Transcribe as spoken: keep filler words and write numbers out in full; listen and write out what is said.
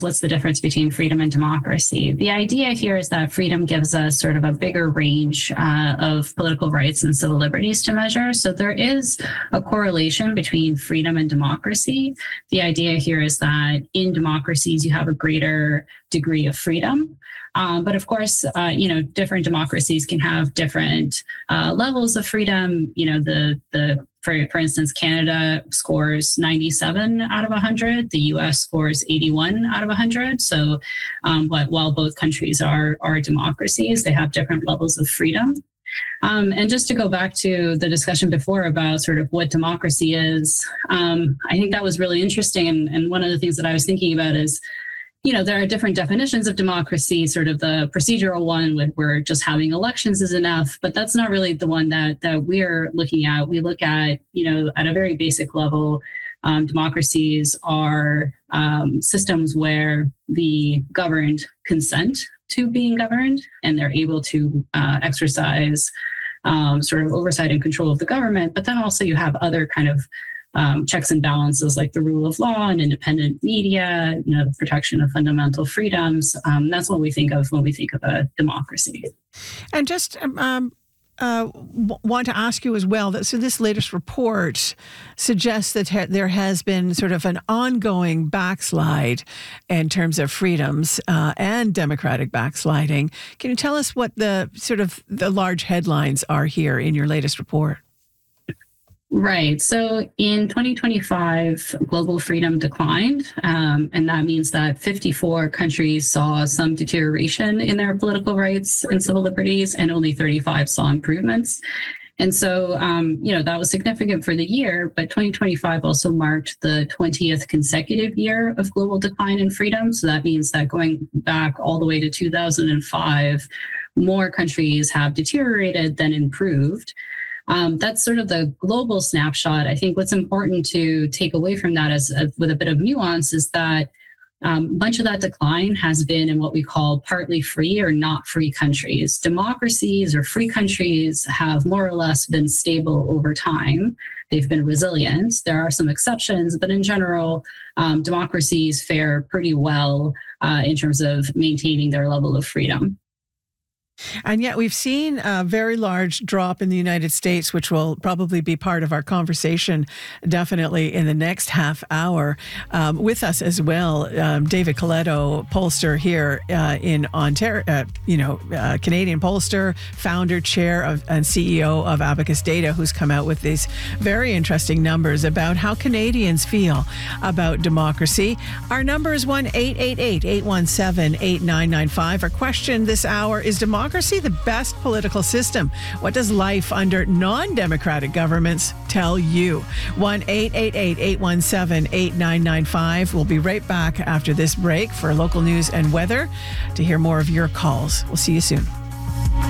what's the difference between freedom and democracy? The idea here is that freedom gives us sort of a bigger range uh, of political rights and civil liberties to measure. So there is a correlation between freedom and democracy. The idea here is that in democracies, you have a greater degree of freedom. Um, but of course, uh, you know, different democracies can have different uh, levels of freedom. You know, the the for for instance, Canada scores ninety-seven out of one hundred. The U S scores eighty-one out of one hundred. So, um, but while both countries are are democracies, they have different levels of freedom. Um, and just to go back to the discussion before about sort of what democracy is, um, I think that was really interesting. And, and one of the things that I was thinking about is, you know, there are different definitions of democracy, sort of the procedural one where just having elections is enough, but that's not really the one that that we're looking at. We look at, you know, at a very basic level, um, democracies are um, systems where the governed consent to being governed and they're able to uh, exercise um, sort of oversight and control of the government. But then also you have other kind of Um, checks and balances like the rule of law and independent media, you know, the protection of fundamental freedoms. Um, that's what we think of when we think of a democracy. And just um, uh, w- want to ask you as well that so this latest report suggests that ha- there has been sort of an ongoing backslide in terms of freedoms uh, and democratic backsliding. Can you tell us what the sort of the large headlines are here in your latest report? Right. So in twenty twenty-five, global freedom declined. Um, and that means that fifty-four countries saw some deterioration in their political rights and civil liberties, and only thirty-five saw improvements. And so, um, you know, that was significant for the year, but twenty twenty-five also marked the twentieth consecutive year of global decline in freedom. So that means that going back all the way to two thousand five, more countries have deteriorated than improved. Um, that's sort of the global snapshot. I think what's important to take away from that is, uh, with a bit of nuance, is that um, a bunch of that decline has been in what we call partly free or not free countries. Democracies or free countries have more or less been stable over time. They've been resilient. There are some exceptions, but in general, um, democracies fare pretty well uh, in terms of maintaining their level of freedom. And yet we've seen a very large drop in the United States, which will probably be part of our conversation definitely in the next half hour. Um, with us as well, um, David Coletto, pollster here uh, in Ontario, uh, you know, uh, Canadian pollster, founder, chair of, and C E O of Abacus Data, who's come out with these very interesting numbers about how Canadians feel about democracy. Our number is one eight eight eight, eight one seven, eight nine nine five. Our question this hour is democracy the best political system? What does life under non-democratic governments tell you? one eight eight eight, eight one seven, eight nine nine five. We'll be right back after this break for local news and weather to hear more of your calls. We'll see you soon.